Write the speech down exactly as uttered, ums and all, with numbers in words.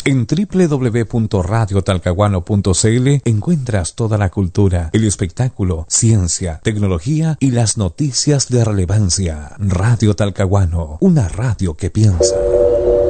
En doble u doble u doble u punto radio talcahuano punto c l encuentras toda la cultura, el espectáculo, ciencia, tecnología y las noticias de relevancia. Radio Talcahuano, una radio que piensa.